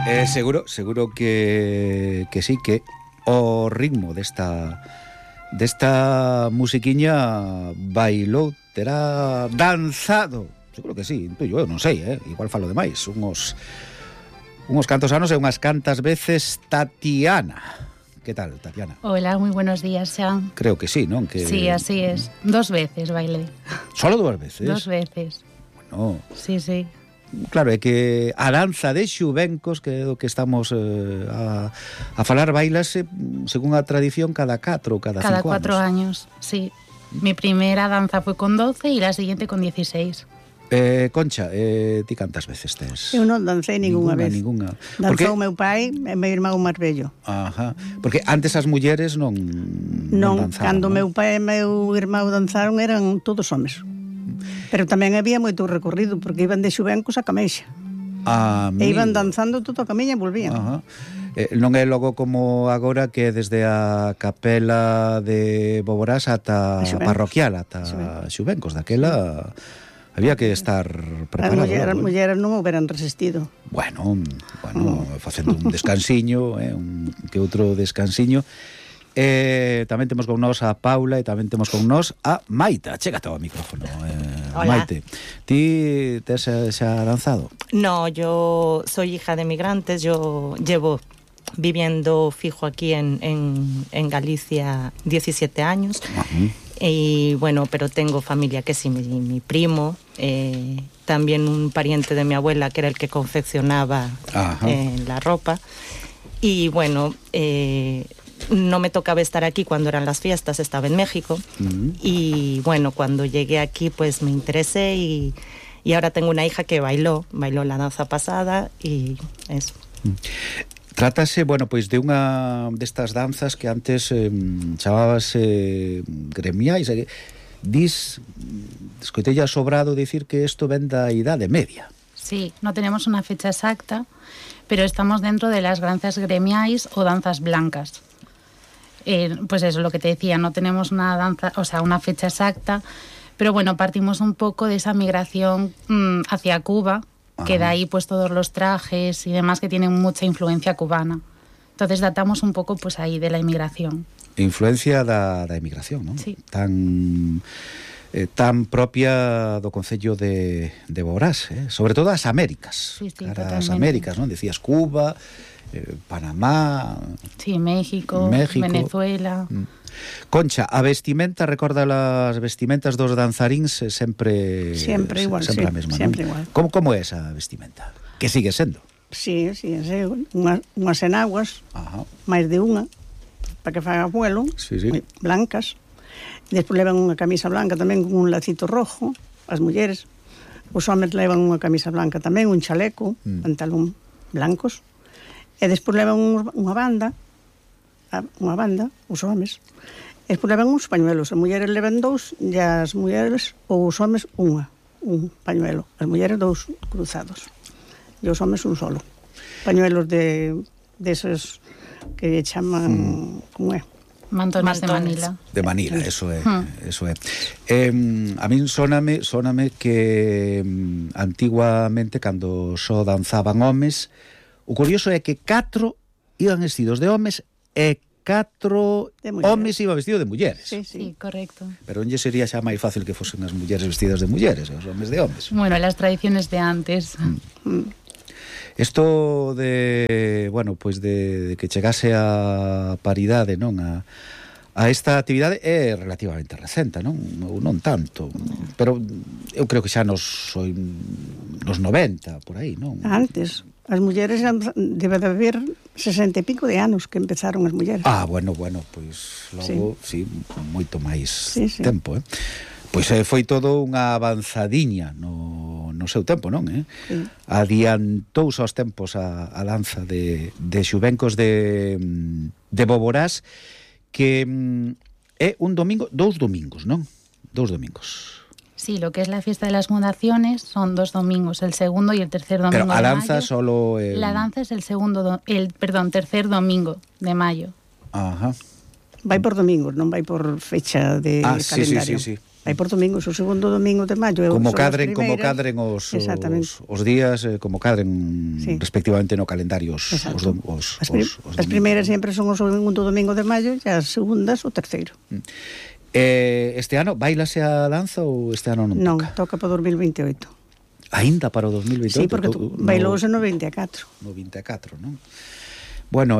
Seguro que sí, que o ritmo desta musiquiña bailou, terá danzado. Seguro que sí, eu non sei, igual falo demais. Uns cantos anos e unhas cantas veces Tatiana. ¿Qué tal, Tatiana? Hola, muy buenos días, Xan. Creo que sí, ¿non? Que... Sí, así es. 2 veces bailé. ¿Solo 2 veces? 2 veces. Bueno... Sí, sí. Claro, é que a danza de xuvencos, que é do que estamos a falar, bailase según a tradición cada 4 ou cada 5 anos. Cada 4 años, sí. Mi primera danza fue con 12 y la siguiente con 16. Concha, ti cantas veces tes? Eu non dancei ninguna vez. Ninguna. Danzou meu pai e meu irmão máis vello. Ajá. Porque antes as mulleres non danzaban. Cando meu pai e meu irmão danzaron eran todos homes. Pero tamén había moito recorrido, porque iban de xuvencos a Cameixa. E iban danzando todo a camiña e volvían. Ajá. Non é logo como agora que desde a capela de Boborás ata a parroquial, ata xuvencos. Daquela había que estar preparado. As mulleres non houberan resistido. Bueno, facendo un descansiño, que outro descansiño. Tamén temos con nós a Paula e tamén temos con nós a Maita. Chégate ao micrófono, Maite. Ti tes xa danzado? No, yo soy hija de migrantes. Yo llevo viviendo fijo aquí en Galicia 17 años. Y bueno, pero tengo familia que sí, mi primo, también un pariente de mi abuela que era el que confeccionaba la ropa. Y bueno, no me tocaba estar aquí cuando eran las fiestas, estaba en México. Y bueno, cuando llegué aquí pues me interesé y ahora tengo una hija que bailó la danza pasada y eso. Trátase, bueno, pois de unha destas danzas que antes chamábase gremiais. Escoitei a sobrado dicir que isto ven da Idade Media. Sí, no tenemos una fecha exacta, pero estamos dentro de las danzas gremiais o danzas blancas. Pues eso, lo que te decía, no tenemos una danza, o sea, una fecha exacta, pero bueno, partimos un poco de esa migración hacia Cuba, que de ahí pues todos los trajes y demás que tienen mucha influencia cubana. Entonces datamos un poco pues ahí de la inmigración. Influencia da emigración, non? Sí. Tan propia do concello de Boborás, sobre todo as Américas. Sí, as Américas, non? Decías Cuba, Panamá... Sí, México, Venezuela... Concha, a vestimenta, recorda las vestimentas dos danzaríns sempre igual, sempre a mesma, sempre non? Igual. Como é esa vestimenta? Que sigue sendo? Sí, unhas enaguas, máis de unha, para que faga vuelo, blancas. Despois levan unha camisa blanca tamén con un lacito rojo, as mulleres. Os homes levan unha camisa blanca tamén, un chaleco, pantalón blancos. E despois levan unha banda, os homes. E despois levan uns pañuelos. As mulleres levan 2 e as mulleres ou os homes un pañuelo. As mulleres 2 cruzados. E os homes un solo. Pañuelos deses que chaman... como é? Mantones de Manila. De Manila, eso é. A min sóname que antiguamente, cando só danzaban homes, o curioso é que 4 iban vestidos de homes e 4 homes iban vestidos de mulleres. Sí, correcto. Pero onde sería xa máis fácil que fosen as mulleres vestidas de mulleres e os homes de homes? Bueno, las tradiciones de antes. Isto de, bueno, pois de que chegase a paridade, non? A esta actividade é relativamente recente, non? Non tanto, pero eu creo que xa nos 90, por aí, non? Antes, as mulleres debe de haber 60 e pico de anos que empezaron as mulleres. Bueno, pois logo, sí moito máis tempo, Pois foi todo unha avanzadiña no seu tempo, non? Sí. Adiantouse aos tempos a danza de xuvencos de Boborás, que é un domingo, 2 domingos, non? 2 domingos. Sí, lo que es la fiesta de las fundaciones son 2 domingos, el segundo y el tercer domingo. Pero a danza solo... La danza es el tercer domingo de mayo. Vai por domingos, non vai por fecha de calendario. Sí. Hai por domingos, o segundo domingo de maio. Como cadren os días, como cadren respectivamente no calendario as primeiras sempre son o segundo domingo de maio e as segundas o terceiro. Este ano bailase a danza ou este ano non toca? Non, toca para 2028. Ainda para o 2028? Sí, porque bailouse no 24. No 24, non? Bueno,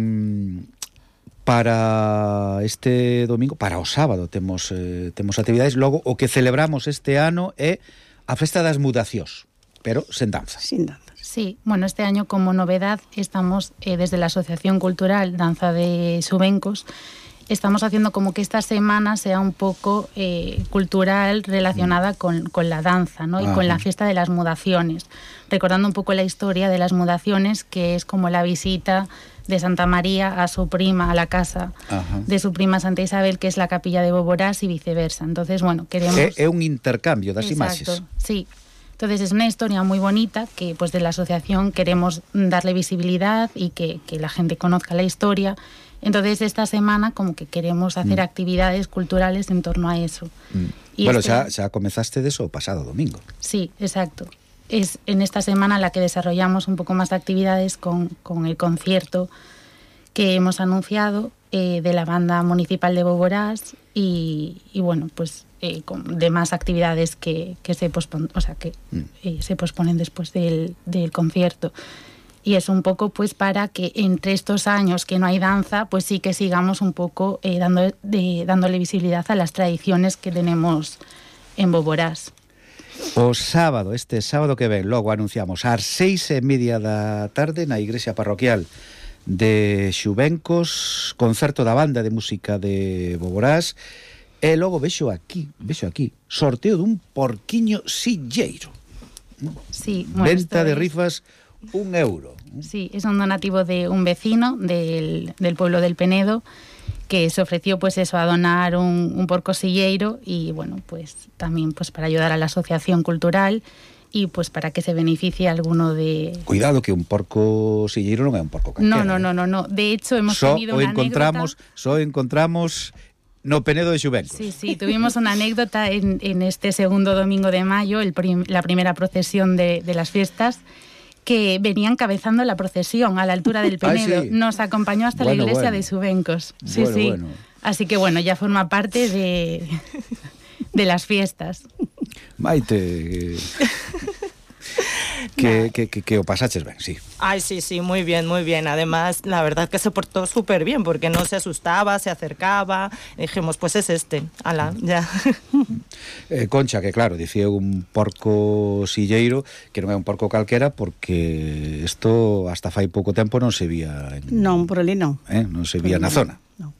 para este domingo, para o sábado temos actividades. Logo, o que celebramos este ano é a Festa das Mudacións, pero sen danza. Sin danza. Sí, bueno, este año como novedad estamos desde la Asociación Cultural Danza de Xubencos. Estamos haciendo como que esta semana sea un poco cultural relacionada con la danza, ¿no? Y con la fiesta de las mudaciones, recordando un poco la historia de las mudaciones, que es como la visita de Santa María a su prima, a la casa de su prima Santa Isabel, que es la capilla de Boborás, y viceversa. Entonces, bueno, queremos... É un intercambio das imaxes. Sí. Entonces es una historia muy bonita que pues de la asociación queremos darle visibilidad y que la gente conozca la historia. Entonces esta semana como que queremos hacer actividades culturales en torno a eso. Y bueno, xa comenzaste de eso o pasado domingo. Sí, exacto. Es en esta semana la que desarrollamos un poco más de actividades con el concierto que hemos anunciado de la banda municipal de Boborás y bueno, pues con demás actividades que se posponen, o sea, que se posponen después del concierto. Y es un poco pues para que entre estos años que no hay danza, pues sí que sigamos un poco dándole visibilidad a las tradiciones que tenemos en Boborás. O sábado, este sábado que ven, logo anunciamos ás 6:30 da tarde na igrexa parroquial de Xubencos, concerto da banda de música de Boborás, e logo vexo aquí, sorteo dun porquiño silleiro. Sí, bueno, venta de rifas €1. Sí, es un donativo de un vecino del pueblo del Penedo que se ofreció pues eso a donar un porco silleiro y bueno, pues también pues para ayudar a la asociación cultural y pues para que se beneficie alguno de... Cuidado que un porco silleiro non é un porco calquera. No. De hecho, hemos tenido una anécdota... encontramos no Penedo de Xubencos. Sí, tuvimos una anécdota en este segundo domingo de mayo, la primera procesión de las fiestas, que venían encabezando la procesión a la altura del Penedo. Sí. Nos acompañó hasta la iglesia de Xubencos. Sí. Así que bueno, ya forma parte de las fiestas. Maite, que o pasaches ben, sí. Ay, sí, muy bien. Además, la verdad que se portó súper bien, porque no se asustaba, se acercaba. Dijimos, pues es ala, ya. Concha, que claro, dicía un porco silleiro, que non é un porco calquera, porque isto hasta fai pouco tempo non se vía... Non, por ali non. Non se vía na zona. Non.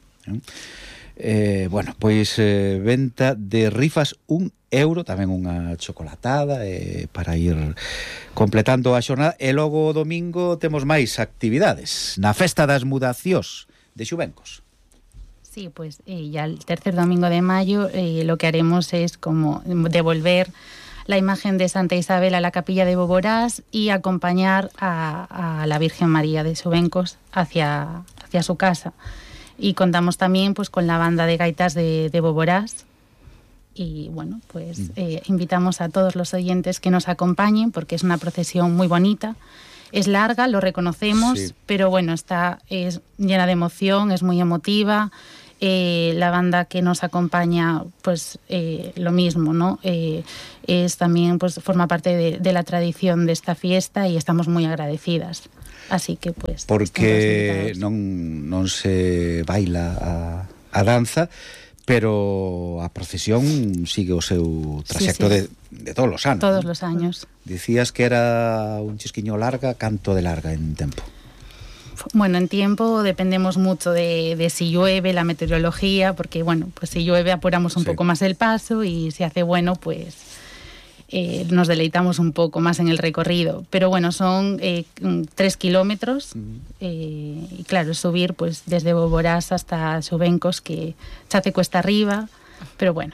Bueno, pois venta de rifas €1, tamén unha chocolatada para ir completando a xornada. E logo o domingo temos máis actividades na Festa das Mudacións de Xubencos. Sí, pues ya el tercer domingo de mayo lo que haremos es como devolver la imagen de Santa Isabel a la capilla de Boborás y acompañar a la Virgen María de Xubencos hacia su casa. Y contamos también pues con la banda de gaitas de Boborás. Y bueno, pues invitamos a todos los oyentes que nos acompañen porque es una procesión muy bonita. Es larga, lo reconocemos, sí, pero bueno, es llena de emoción, es muy emotiva. La banda que nos acompaña, pues lo mismo, ¿no? Es también, pues forma parte de la tradición de esta fiesta y estamos muy agradecidas. Así que, pues... Porque non se baila a danza, pero a procesión sigue o seu traxecto de todos os anos. Todos os años. Dicías que era un chisquiño larga, canto de larga en tempo. Bueno, en tiempo dependemos mucho de si llueve, la meteorología, porque bueno, pues si llueve apuramos un poco más el paso y si hace bueno, pues nos deleitamos un poco más en el recorrido. Pero bueno, son 3 kilómetros y claro, subir pues desde Boborás hasta Xubencos, que se hace cuesta arriba, pero bueno.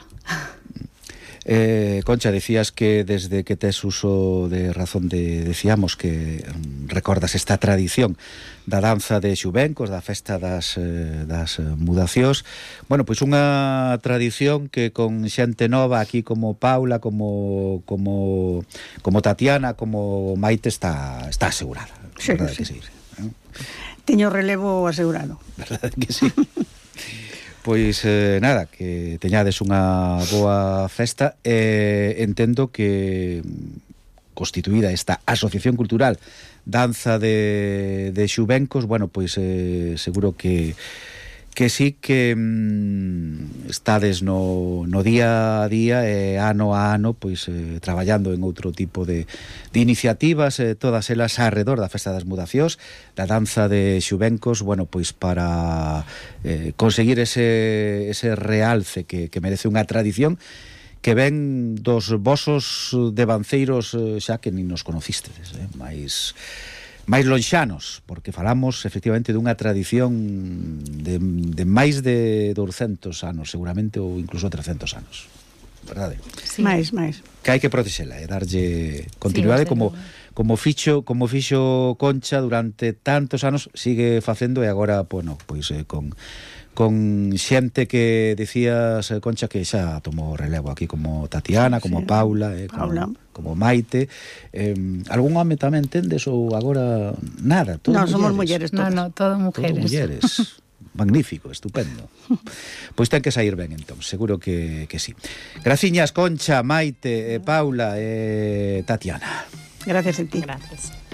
Concha, decías que desde que tes uso de razón decíamos que recordas esta tradición da danza de xuvencos, da festa das mudacións. Bueno, pois unha tradición que con xente nova aquí como Paula, como Tatiana, como Maite está asegurada. Sí, Verdade sí. que sí. Teño relevo asegurado. Verdade que sí. Pois nada, que teñades unha boa festa. Entendo que constituída esta asociación cultural Danza de Xuvencos, bueno, pois seguro que sí que estades no día a día e ano a ano pois traballando en outro tipo de iniciativas, todas elas alrededor da Festa das Mudacións, da danza de Xuvencos, bueno, pois para conseguir ese realce que merece unha tradición que ven dos vosos devanceiros xa que nin nos conocistedes, máis lonxanos, porque falamos efectivamente dunha tradición de máis de 200 anos, seguramente, ou incluso 300 anos. Verdade? Sí. Máis. Que hai que protexela e darlle continuidade, sí, como fixo Concha durante tantos anos, sigue facendo, e agora, bueno, pois con xente que decías, Concha, que xa tomou relevo aquí, como Tatiana, como sí, Paula, como Maite. Algún home tamén tendes ou agora nada? No, somos mulleres todas. No, todo mujeres. Todo mulleres. Magnífico, estupendo. Pois ten que sair ben, entón, seguro que sí. Graciñas, Concha, Maite, Paula e Tatiana. Gracias a ti. Gracias.